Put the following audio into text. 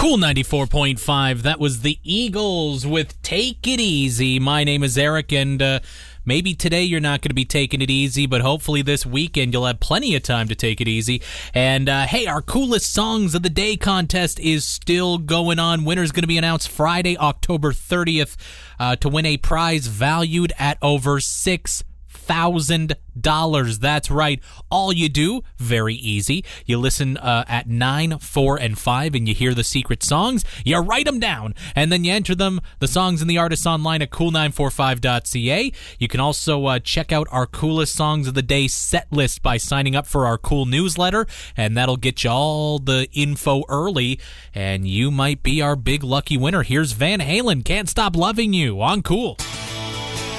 Cool 94.5. That was the Eagles with Take It Easy. My name is Eric, and maybe today you're not going to be taking it easy, but hopefully this weekend you'll have plenty of time to take it easy. And hey, our coolest songs of the day contest is still going on. Winner's going to be announced Friday, October 30th, to win a prize valued at over $6,000. That's right. All you do, very easy. You listen at 9, 4, and 5, and you hear the secret songs. You write them down, and then you enter them, the songs and the artists, online at cool945.ca. You can also check out our coolest songs of the day set list by signing up for our cool newsletter, and that'll get you all the info early, and you might be our big lucky winner. Here's Van Halen, Can't Stop Loving You on Cool.